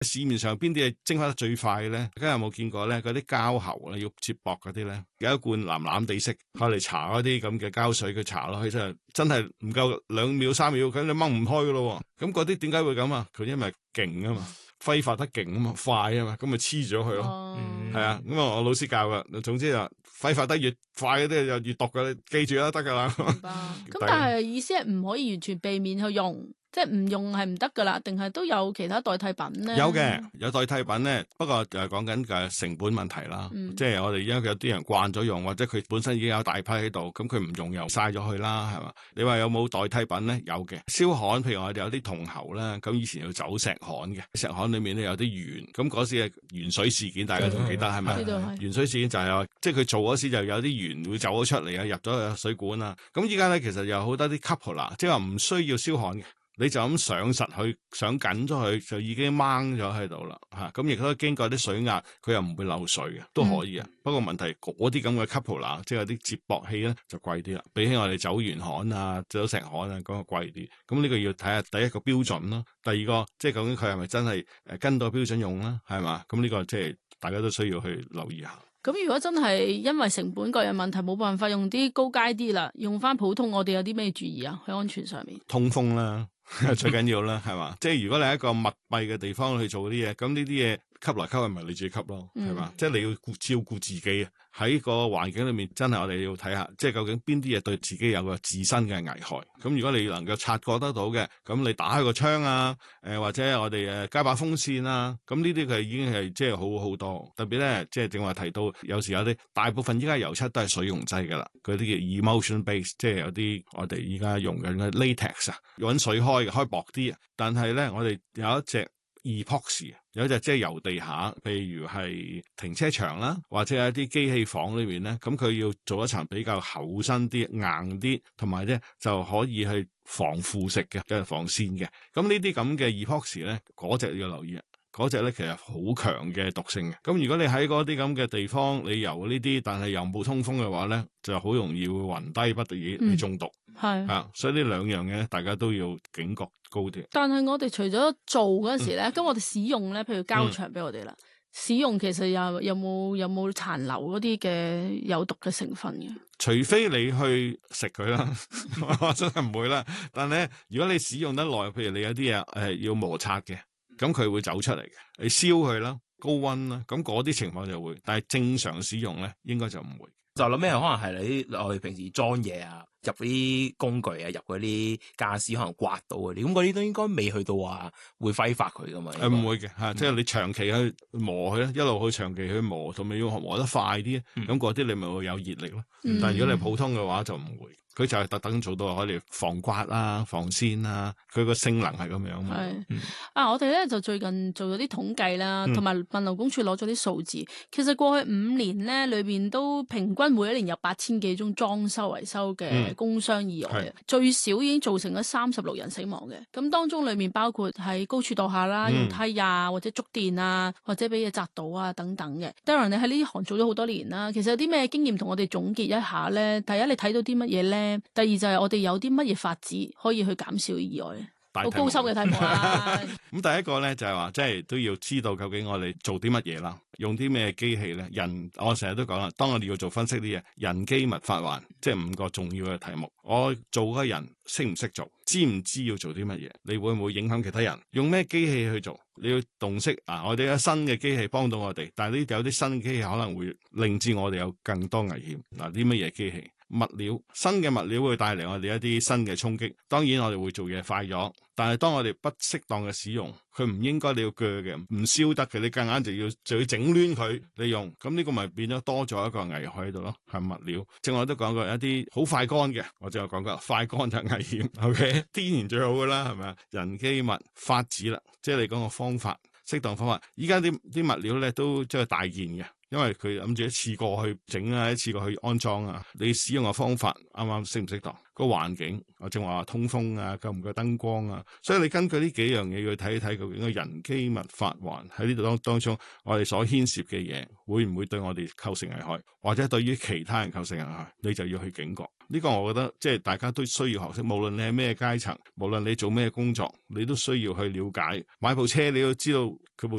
市面上邊啲嘢蒸發得最快嘅咧？大家有冇見過咧？嗰啲膠喉咧要接駁嗰啲咧，有一罐藍藍地色，攞嚟搽嗰啲咁嘅膠水，佢搽落去真係唔夠2秒3秒，咁你掹唔開噶咯。咁嗰啲點解會咁啊？佢因為勁啊嘛，揮發得勁啊嘛，快啊嘛，咁咪黐咗佢咯。係啊，咁啊我老師教噶，總之啊揮發得越快嗰啲就越毒噶，你記住啦，得噶啦。 明白。咁但係意思係唔可以完全避免去用。即係唔用係唔得噶啦，定係都有其他代替品咧？ 有嘅，有代替品咧，不過就係講緊嘅成本問題啦。即係我哋因為有啲人慣咗用，或者佢本身已經有大批喺度，咁佢唔用又嘥咗佢啦，係嘛？你話有冇代替品咧？有嘅，燒焊，譬如我哋有啲銅喉啦，咁以前要走石焊嘅，石焊裏面咧有啲鉛，咁嗰時係鉛水事件，大家仲記得係咪？鉛水事件就係話，即係佢做嗰時就有啲鉛會走咗出嚟啊，入咗水管啊。咁依家咧其實有好多啲 coupler，即係話唔需要燒焊嘅。你就咁上實去，上緊咗佢，就已經掹咗喺度啦嚇。咁亦都經過啲水壓，佢又唔會漏水嘅，都可以啊。不過問題嗰啲咁嘅 coupler，即係啲接駁器咧，就貴啲啦。比起我哋走鉛焊啊、走石焊啊，嗰個貴啲。咁呢個要睇下第一個標準啦，第二個即係究竟佢係咪真係跟到標準用啦，係嘛？咁呢個即係大家都需要去留意下。 咁如果真係因為成本各樣問題冇辦法用啲高階啲啦，用翻普通，我哋有啲咩注意啊？喺安全上面，通風啦。最緊要啦，係嘛？即係如果你喺一個密閉嘅地方去做啲嘢，咁呢啲嘢吸來吸去，咪你自己吸咯，係嘛？即係你要照顧自己啊！喺個環境裏面，真係我哋要睇下，即係究竟邊啲嘢對自己有個自身嘅危害。咁如果你能夠察覺得到嘅，咁你打開個窗啊，或者我哋加把風扇啊，咁呢啲佢已經係即係好好多。特別咧，即係正話提到，有時有啲大部分依家油漆都係水溶劑噶啦，嗰啲叫 emulsion base， 即係有啲我哋依家用緊嘅 latex 啊，揾水開薄啲。但係咧，我哋有一隻 epoxy， 有一隻即係油地下，譬如係停車場啦，或者係一啲機器房裏面咧，咁佢要做一層比較厚身啲、硬啲，同埋咧就可以去防腐蝕嘅，即係防線嘅。咁呢啲咁嘅 epoxy 咧，嗰隻要留意啊！嗰隻咧其實好強嘅毒性嘅。咁如果你喺嗰啲咁嘅地方，你油呢啲，但係又冇通風嘅話咧，就好容易會暈低不得已你中毒。係所以呢兩樣嘢大家都要警覺高啲。 但係我哋除咗做嗰陣時咧，咁我哋使用咧，譬如交場俾我哋啦，使用其實有冇殘留嗰啲嘅有毒嘅成分嘅？ 除非你去食佢啦，我真係唔會啦。但係咧，如果你使用得耐，譬如你有啲嘢要摩擦嘅。咁佢會走出嚟嘅，你燒佢啦，高溫啦，咁嗰啲情況就會，但係正常使用咧，應該就唔會。 就諗咩？可能係我哋平時裝嘢啊，入嗰啲工具啊，入嗰啲傢俬可能刮到嗰啲，咁嗰啲都應該未去到話會揮發佢噶嘛？ 唔會嘅嚇，即係你長期去磨佢咧，一路去長期去磨，同埋要磨得快啲，咁嗰啲你咪會有熱力咯。但係如果你普通嘅話就唔會。佢就係特登做到可以防刮啦、防鮮啦，佢個性能係咁樣嘛。 我哋咧就最近做咗啲統計啦，同埋問勞工處攞咗啲數字。其實過去5年咧，裏邊都平均每一年有8000幾宗裝修維修嘅工傷意外，最少已經造成咗36人死亡嘅。咁當中裏面包括喺高處墮下啦、用梯啊，或者觸電啊，或者俾嘢砸到啊等等嘅。Darren，你喺呢行做咗好多年啦，其實有啲咩經驗同我哋總結一下咧？第一，你睇到啲乜嘢咧？第二就係我哋有啲乜嘢法子可以去減少意外咧？好高深嘅題目啦。 咁第一個咧就係話，即係都要知道究竟我哋做啲乜嘢啦，用啲咩機器咧？我成日都講啦，當我哋要做分析啲嘢，人機物法環，即係5個重要嘅題目。我做嗰個人識唔識做，知唔知要做啲乜嘢？你會唔會影響其他人？用咩機器去做？你要洞悉啊！我哋有新嘅機器幫到我哋，但係呢有啲新嘅機器可能會令至我哋有更多危險。嗱，啲乜嘢機器？物料，新嘅物料會帶嚟我哋一啲新嘅衝擊。當然我哋會做嘢快咗，但係當我哋不適當嘅使用，佢唔應該你要鋸嘅，唔燒得嘅，你夾硬就要整亂佢你用，咁呢個咪變咗多咗一個危害喺度咯。係物料，正我都講過一啲好快乾嘅，我正話講過快乾就危險。OK， 天然最好噶啦，係咪啊？人機物法子啦，即係你講個方法，適當方法。依家啲物料咧都即係大件嘅。 因為佢諗住一次過去整啊，一次過去安裝啊，你使用嘅方法啱啱適唔適當？個環境我正話通風啊，夠唔夠燈光啊？所以你根據呢幾樣嘢去睇一睇，究竟個人機密發環喺呢度當中，我哋所牽涉嘅嘢會唔會對我哋構成危害，或者對於其他人構成危害，你就要去警覺。呢個我覺得即係大家都需要學識，無論你係咩階層，無論你做咩工作，你都需要去了解。買部車你要知道佢部